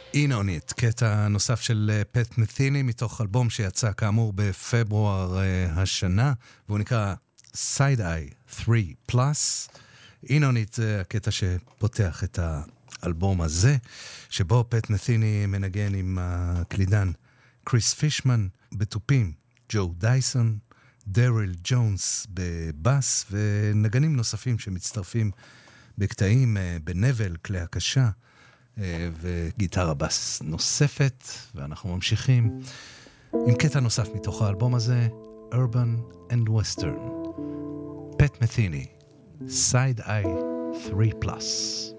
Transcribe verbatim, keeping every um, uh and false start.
In on it, קטע נוסף של פט מת'יני מתוך אלבום שיצא כאמור בפברואר uh, השנה, והוא נקרא Side Eye three plus. In on it זה הקטע שפותח את האלבום הזה, שבו פט מת'יני מנגן עם הקלידן קריס פישמן בתופים, ג'ו דייסון, דריל ג'ונס בבאס, ונגנים נוספים שמצטרפים בקטעים, בנבל, כלי הקשה, וגיטרה בס נוספת, ואנחנו ממשיכים עם קטע נוסף מתוך האלבום הזה, Urban and Western. פט מת'יני, Side Eye three plus.